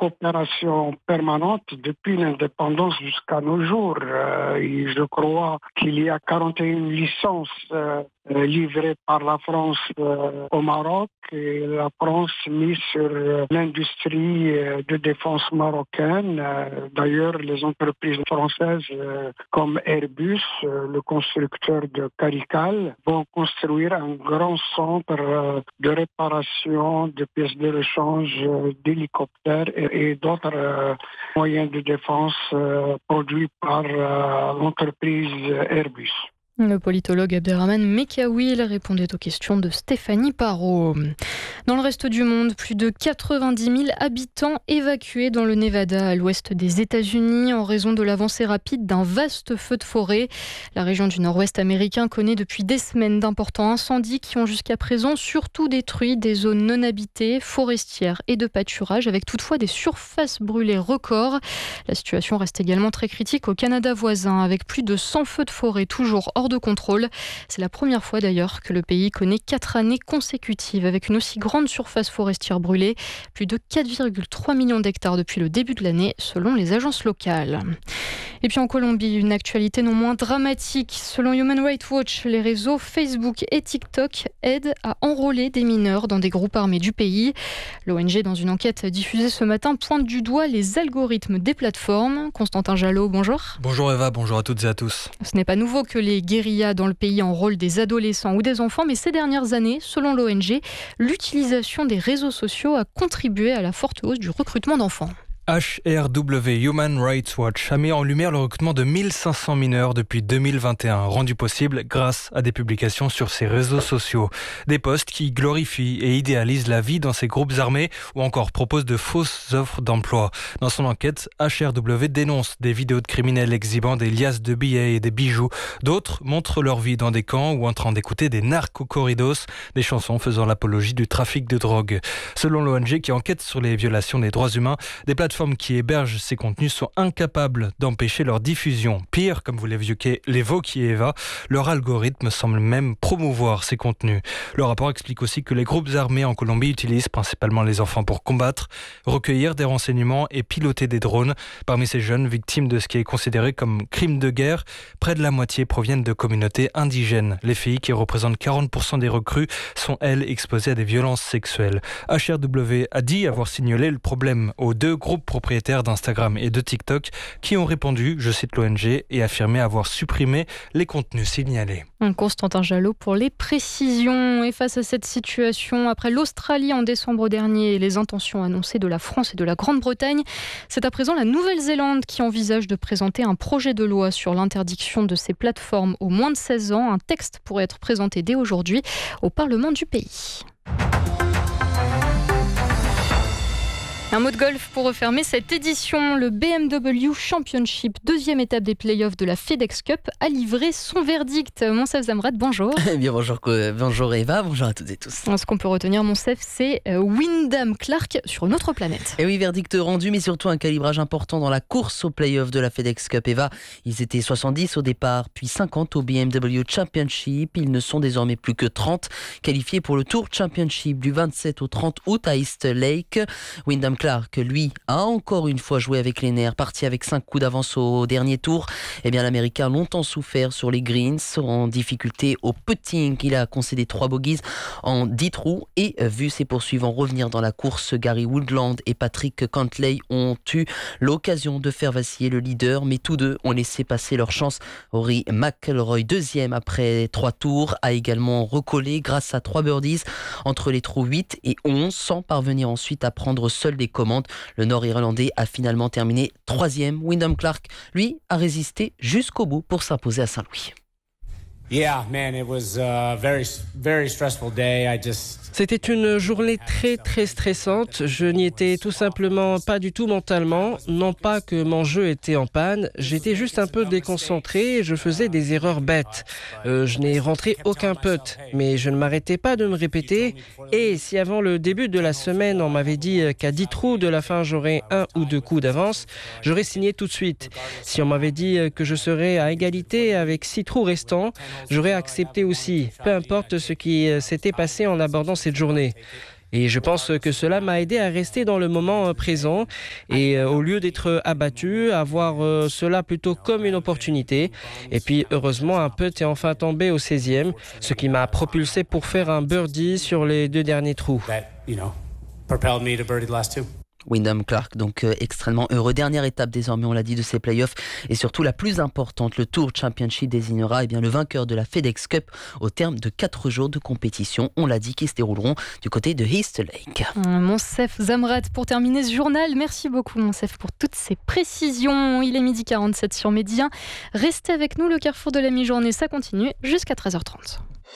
coopération permanente depuis l'indépendance jusqu'à nos jours. Et je crois qu'il y a 41 licences livrées par la France au Maroc et la France mise sur l'industrie de défense marocaine. D'ailleurs, les entreprises françaises comme Airbus, le constructeur de Carical, vont construire un grand centre de réparation de pièces de rechange d'hélicoptères et d'autres moyens de défense produits par l'entreprise Airbus. Le politologue Abderrahmane Mekawil répondait aux questions de Stéphanie Parot. Dans le reste du monde, plus de 90 000 habitants évacués dans le Nevada, à l'ouest des États-Unis, en raison de l'avancée rapide d'un vaste feu de forêt. La région du nord-ouest américain connaît depuis des semaines d'importants incendies qui ont jusqu'à présent surtout détruit des zones non habitées, forestières et de pâturage, avec toutefois des surfaces brûlées records. La situation reste également très critique au Canada voisin, avec plus de 100 feux de forêt toujours hors de contrôle. C'est la première fois d'ailleurs que le pays connaît 4 années consécutives avec une aussi grande surface forestière brûlée, plus de 4,3 millions d'hectares depuis le début de l'année, selon les agences locales. Et puis en Colombie, une actualité non moins dramatique. Selon Human Rights Watch, les réseaux Facebook et TikTok aident à enrôler des mineurs dans des groupes armés du pays. L'ONG, dans une enquête diffusée ce matin, pointe du doigt les algorithmes des plateformes. Constantin Jalot, bonjour. Bonjour Eva, bonjour à toutes et à tous. Ce n'est pas nouveau que les guérillas dans le pays enrôlent des adolescents ou des enfants, mais ces dernières années, selon l'ONG, l'utilisation des réseaux sociaux a contribué à la forte hausse du recrutement d'enfants. HRW, Human Rights Watch, a mis en lumière le recrutement de 1500 mineurs depuis 2021, rendu possible grâce à des publications sur ces réseaux sociaux. Des posts qui glorifient et idéalisent la vie dans ces groupes armés ou encore proposent de fausses offres d'emploi. Dans son enquête, HRW dénonce des vidéos de criminels exhibant des liasses de billets et des bijoux. D'autres montrent leur vie dans des camps ou en train d'écouter des narco-corridos, des chansons faisant l'apologie du trafic de drogue. Selon l'ONG qui enquête sur les violations des droits humains, des plateformes qui hébergent ces contenus sont incapables d'empêcher leur diffusion. Pire, comme vous l'évoquiez Eva, leur algorithme semble même promouvoir ces contenus. Le rapport explique aussi que les groupes armés en Colombie utilisent principalement les enfants pour combattre, recueillir des renseignements et piloter des drones. Parmi ces jeunes victimes de ce qui est considéré comme crime de guerre, près de la moitié proviennent de communautés indigènes. Les filles, qui représentent 40% des recrues, sont elles exposées à des violences sexuelles. HRW a dit avoir signalé le problème aux 2 groupes propriétaires d'Instagram et de TikTok qui ont répondu, je cite l'ONG, et affirmé avoir supprimé les contenus signalés. Constantin Jalot pour les précisions. Et face à cette situation, après l'Australie en décembre dernier et les intentions annoncées de la France et de la Grande-Bretagne, c'est à présent la Nouvelle-Zélande qui envisage de présenter un projet de loi sur l'interdiction de ces plateformes aux moins de 16 ans. Un texte pourrait être présenté dès aujourd'hui au Parlement du pays. Un mot de golf pour refermer cette édition. Le BMW Championship, 2e étape des playoffs de la FedEx Cup, a livré son verdict. Monsef Zamrat, bonjour. Eh bien, bonjour Eva, bonjour à toutes et tous. Ce qu'on peut retenir, Monsef, c'est Wyndham Clark sur une autre planète. Et oui, verdict rendu, mais surtout un calibrage important dans la course aux playoffs de la FedEx Cup. Eva, ils étaient 70 au départ, puis 50 au BMW Championship. Ils ne sont désormais plus que 30, qualifiés pour le Tour Championship du 27 au 30 août à East Lake. Wyndham Clark, lui, a encore une fois joué avec les nerfs, parti avec 5 coups d'avance au dernier tour. Eh bien, l'Américain a longtemps souffert sur les greens, en difficulté au putting. Il a concédé 3 bogeys en 10 trous et vu ses poursuivants revenir dans la course. Gary Woodland et Patrick Cantlay ont eu l'occasion de faire vaciller le leader, mais tous deux ont laissé passer leur chance. Rory McIlroy, 2e après 3 tours, a également recollé grâce à 3 birdies entre les trous 8 et 11, sans parvenir ensuite à prendre seul des commandes. Le Nord-Irlandais a finalement terminé 3e. Wyndham Clark, lui, a résisté jusqu'au bout pour s'imposer à Saint-Louis. Yeah, man, it was a very, very stressful day. C'était une journée très stressante. Je n'y étais tout simplement pas du tout mentalement. Non pas que mon jeu était en panne, j'étais juste un peu déconcentré et je faisais des erreurs bêtes. Je n'ai rentré aucun putt, mais je ne m'arrêtais pas de me répéter. Et si avant le début de la semaine, on m'avait dit qu'à 10 trous de la fin, j'aurais 1 ou 2 coups d'avance, j'aurais signé tout de suite. Si on m'avait dit que je serais à égalité avec 6 trous restants, j'aurais accepté aussi, peu importe ce qui s'était passé en abordant cette journée. Et je pense que cela m'a aidé à rester dans le moment présent et au lieu d'être abattu, à voir cela plutôt comme une opportunité. Et puis heureusement, un putt est enfin tombé au 16e, ce qui m'a propulsé pour faire un birdie sur les 2 derniers trous. Propelled me to birdie the last 2. Wyndham Clark, donc extrêmement heureux. Dernière étape désormais, on l'a dit, de ces playoffs et surtout la plus importante, le Tour Championship désignera le vainqueur de la FedEx Cup au terme de 4 jours de compétition, on l'a dit, qui se dérouleront du côté de East Lake. Monsef Zamrat, pour terminer ce journal, merci beaucoup Monsef pour toutes ces précisions. Il est 12h47 sur Midi 1. Restez avec nous, le carrefour de la mi-journée, ça continue jusqu'à 13h30.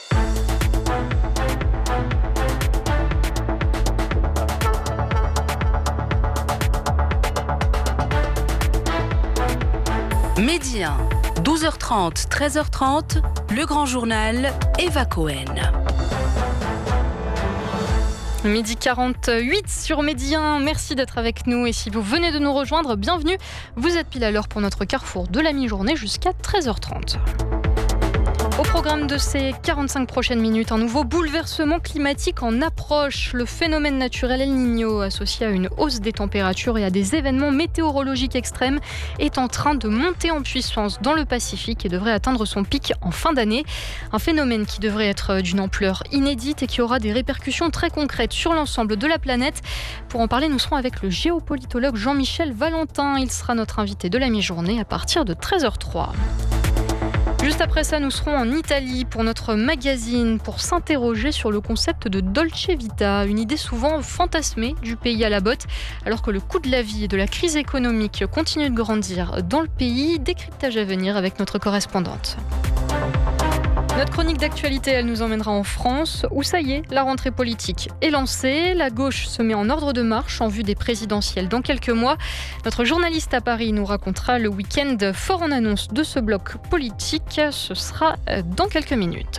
Midi 1, 12h30, 13h30, le grand journal, Eva Cohen. Midi 48 sur Midi 1, merci d'être avec nous et si vous venez de nous rejoindre, bienvenue. Vous êtes pile à l'heure pour notre carrefour de la mi-journée jusqu'à 13h30. Au programme de ces 45 prochaines minutes, un nouveau bouleversement climatique en approche. Le phénomène naturel El Niño, associé à une hausse des températures et à des événements météorologiques extrêmes, est en train de monter en puissance dans le Pacifique et devrait atteindre son pic en fin d'année. Un phénomène qui devrait être d'une ampleur inédite et qui aura des répercussions très concrètes sur l'ensemble de la planète. Pour en parler, nous serons avec le géopolitologue Jean-Michel Valentin. Il sera notre invité de la mi-journée à partir de 13h03. Juste après ça, nous serons en Italie pour notre magazine pour s'interroger sur le concept de Dolce Vita, une idée souvent fantasmée du pays à la botte, alors que le coût de la vie et de la crise économique continue de grandir dans le pays. Décryptage à venir avec notre correspondante. Notre chronique d'actualité, elle nous emmènera en France, où ça y est, la rentrée politique est lancée. La gauche se met en ordre de marche en vue des présidentielles dans quelques mois. Notre journaliste à Paris nous racontera le week-end fort en annonce de ce bloc politique. Ce sera dans quelques minutes.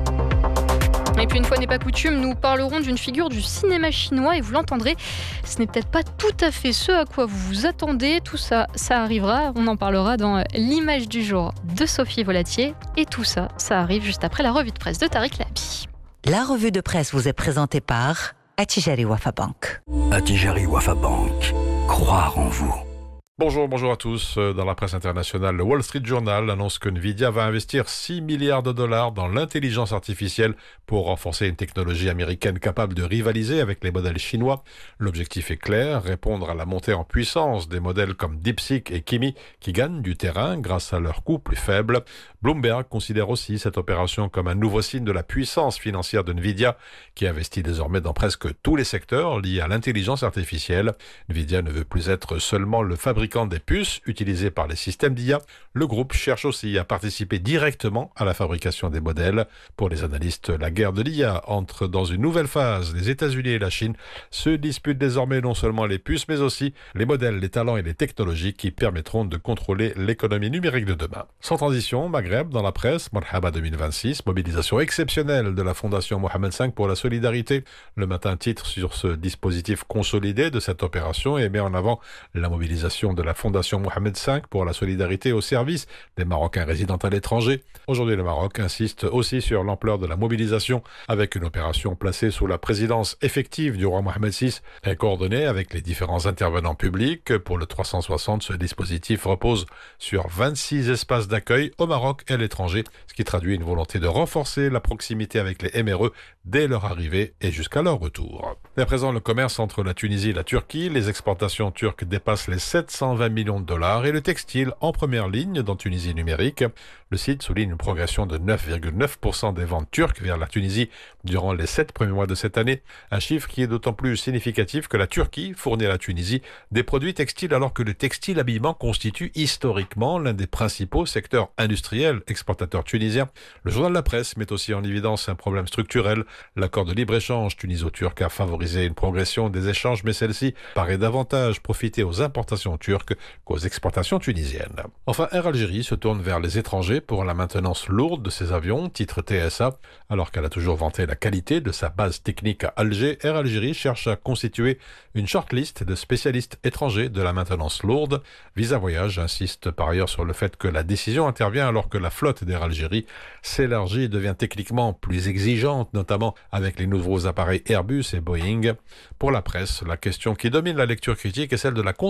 Et puis une fois n'est pas coutume, nous parlerons d'une figure du cinéma chinois et vous l'entendrez, ce n'est peut-être pas tout à fait ce à quoi vous vous attendez. Tout ça, ça arrivera, on en parlera dans l'image du jour de Sophie Volatier. Et tout ça, ça arrive juste après la revue de presse de Tariq Labi. La revue de presse vous est présentée par Attijari Wafa Bank. Attijari Wafa Bank, croire en vous. Bonjour à tous. Dans la presse internationale, le Wall Street Journal annonce que Nvidia va investir 6 milliards de dollars dans l'intelligence artificielle pour renforcer une technologie américaine capable de rivaliser avec les modèles chinois. L'objectif est clair, répondre à la montée en puissance des modèles comme DeepSeek et Kimi qui gagnent du terrain grâce à leur coût plus faible. Bloomberg considère aussi cette opération comme un nouveau signe de la puissance financière de Nvidia qui investit désormais dans presque tous les secteurs liés à l'intelligence artificielle. Nvidia ne veut plus être seulement le fabricant des puces utilisées par les systèmes d'IA, le groupe cherche aussi à participer directement à la fabrication des modèles. Pour les analystes, la guerre de l'IA entre dans une nouvelle phase. Les États-Unis et la Chine se disputent désormais non seulement les puces, mais aussi les modèles, les talents et les technologies qui permettront de contrôler l'économie numérique de demain. Sans transition, Maghreb dans la presse, Marhaba 2026, mobilisation exceptionnelle de la Fondation Mohamed V pour la solidarité. Le Matin titre sur ce dispositif consolidé de cette opération et met en avant la mobilisation de la Fondation Mohamed V pour la solidarité au service des Marocains résidant à l'étranger. Aujourd'hui, le Maroc insiste aussi sur l'ampleur de la mobilisation avec une opération placée sous la présidence effective du roi Mohamed VI et coordonnée avec les différents intervenants publics. Pour le 360, ce dispositif repose sur 26 espaces d'accueil au Maroc et à l'étranger, ce qui traduit une volonté de renforcer la proximité avec les MRE dès leur arrivée et jusqu'à leur retour. À présent, le commerce entre la Tunisie et la Turquie, les exportations turques dépassent les 720 millions de dollars et le textile en première ligne dans Tunisie numérique. Le site souligne une progression de 9,9% des ventes turques vers la Tunisie durant les 7 premiers mois de cette année, un chiffre qui est d'autant plus significatif que la Turquie fournit à la Tunisie des produits textiles alors que le textile habillement constitue historiquement l'un des principaux secteurs industriels exportateurs tunisiens. Le journal La Presse met aussi en évidence un problème structurel. L'accord de libre-échange tuniso-turc a favorisé une progression des échanges, mais celle-ci paraît davantage profiter aux importations turques turques qu'aux exportations tunisiennes. Enfin, Air Algérie se tourne vers les étrangers pour la maintenance lourde de ses avions, titre TSA. Alors qu'elle a toujours vanté la qualité de sa base technique à Alger, Air Algérie cherche à constituer une shortlist de spécialistes étrangers de la maintenance lourde. Visa Voyage insiste par ailleurs sur le fait que la décision intervient alors que la flotte d'Air Algérie s'élargit et devient techniquement plus exigeante, notamment avec les nouveaux appareils Airbus et Boeing. Pour la presse, la question qui domine la lecture critique est celle de la